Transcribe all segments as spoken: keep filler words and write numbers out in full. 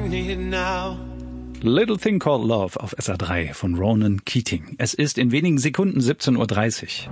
need it now. Little Thing Called Love auf S R drei von Ronan Keating. Es ist in wenigen Sekunden siebzehn Uhr dreißig.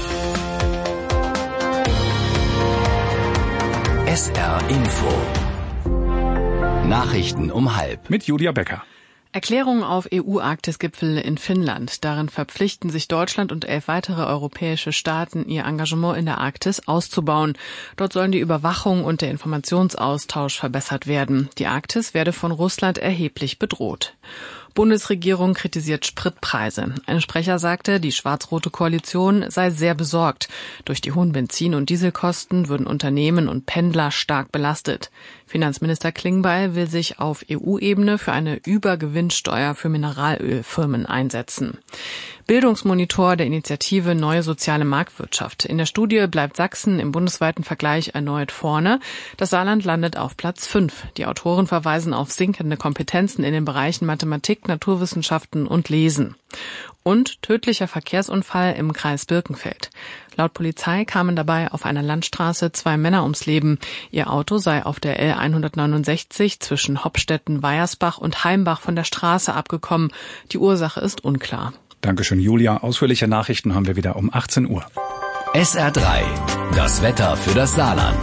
S R Info. Nachrichten um halb. Mit Julia Becker. Erklärung auf E U-Arktis-Gipfel in Finnland. Darin verpflichten sich Deutschland und elf weitere europäische Staaten, ihr Engagement in der Arktis auszubauen. Dort sollen die Überwachung und der Informationsaustausch verbessert werden. Die Arktis werde von Russland erheblich bedroht. Bundesregierung kritisiert Spritpreise. Ein Sprecher sagte, die schwarz-rote Koalition sei sehr besorgt. Durch die hohen Benzin- und Dieselkosten würden Unternehmen und Pendler stark belastet. Finanzminister Klingbeil will sich auf E U-Ebene für eine Übergewinnsteuer für Mineralölfirmen einsetzen. Bildungsmonitor der Initiative Neue Soziale Marktwirtschaft. In der Studie bleibt Sachsen im bundesweiten Vergleich erneut vorne. Das Saarland landet auf Platz fünf. Die Autoren verweisen auf sinkende Kompetenzen in den Bereichen Mathematik, Naturwissenschaften und Lesen. Und tödlicher Verkehrsunfall im Kreis Birkenfeld. Laut Polizei kamen dabei auf einer Landstraße zwei Männer ums Leben. Ihr Auto sei auf der L hundertneunundsechzig zwischen Hopstetten-Weiersbach und Heimbach von der Straße abgekommen. Die Ursache ist unklar. Dankeschön, Julia. Ausführliche Nachrichten haben wir wieder um achtzehn Uhr. S R drei. Das Wetter für das Saarland.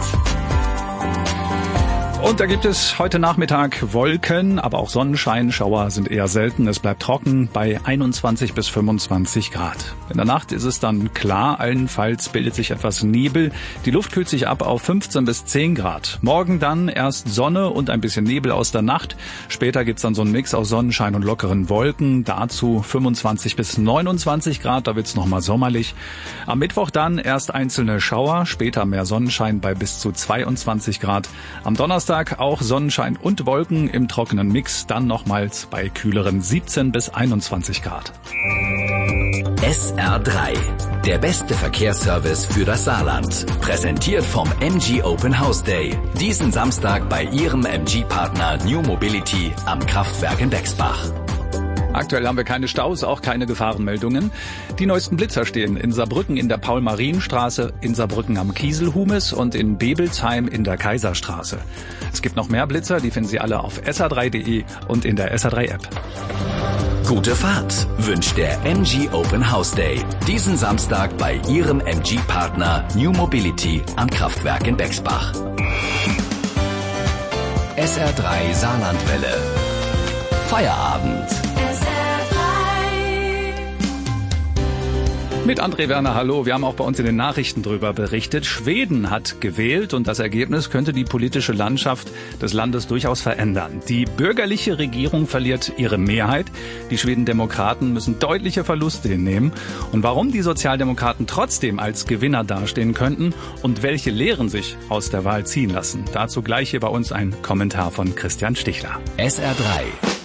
Und da gibt es heute Nachmittag Wolken, aber auch Sonnenschein. Schauer sind eher selten. Es bleibt trocken bei einundzwanzig bis fünfundzwanzig Grad. In der Nacht ist es dann klar. Allenfalls bildet sich etwas Nebel. Die Luft kühlt sich ab auf fünfzehn bis zehn Grad. Morgen dann erst Sonne und ein bisschen Nebel aus der Nacht. Später gibt's dann so einen Mix aus Sonnenschein und lockeren Wolken. Dazu fünfundzwanzig bis neunundzwanzig Grad. Da wird's nochmal sommerlich. Am Mittwoch dann erst einzelne Schauer. Später mehr Sonnenschein bei bis zu zweiundzwanzig Grad. Am Donnerstag auch Sonnenschein und Wolken im trockenen Mix, dann nochmals bei kühleren siebzehn bis einundzwanzig Grad. S R drei. Der beste Verkehrsservice für das Saarland. Präsentiert vom M G Open House Day. Diesen Samstag bei Ihrem M G-Partner New Mobility am Kraftwerk in Bexbach. Aktuell haben wir keine Staus, auch keine Gefahrenmeldungen. Die neuesten Blitzer stehen in Saarbrücken in der Paul-Marien-Straße, in Saarbrücken am Kieselhumes und in Bebelsheim in der Kaiserstraße. Es gibt noch mehr Blitzer, die finden Sie alle auf S R drei punkt de und in der S R drei App. Gute Fahrt wünscht der M G Open House Day. Diesen Samstag bei Ihrem M G-Partner New Mobility am Kraftwerk in Bexbach. S R drei Saarlandwelle. Feierabend. Mit André Werner, hallo. Wir haben auch bei uns in den Nachrichten drüber berichtet. Schweden hat gewählt und das Ergebnis könnte die politische Landschaft des Landes durchaus verändern. Die bürgerliche Regierung verliert ihre Mehrheit. Die Schwedendemokraten müssen deutliche Verluste hinnehmen. Und warum die Sozialdemokraten trotzdem als Gewinner dastehen könnten und welche Lehren sich aus der Wahl ziehen lassen. Dazu gleich hier bei uns ein Kommentar von Christian Stichler. S R drei